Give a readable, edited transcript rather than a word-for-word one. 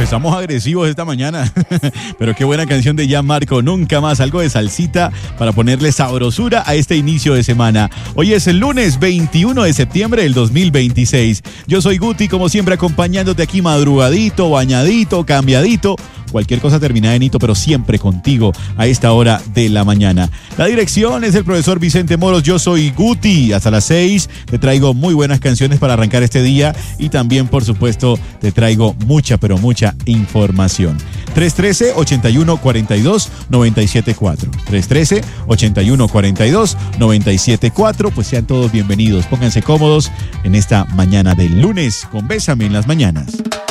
Empezamos agresivos esta mañana, pero qué buena canción de Gianmarco, Nunca Más, algo de salsita para ponerle sabrosura a este inicio de semana. Hoy es el lunes 21 de septiembre del 2026. Yo soy Guti, como siempre acompañándote aquí madrugadito, bañadito, cambiadito. Cualquier cosa terminada en hito, pero siempre contigo a esta hora de la mañana. La dirección es el profesor Vicente Moros. Yo soy Guti. Hasta las 6 te traigo muy buenas canciones para arrancar este día y también, por supuesto, te traigo mucha, pero mucha información. 313-8142-974. 313-8142-974. Pues sean todos bienvenidos. Pónganse cómodos en esta mañana del lunes con Bésame en las mañanas.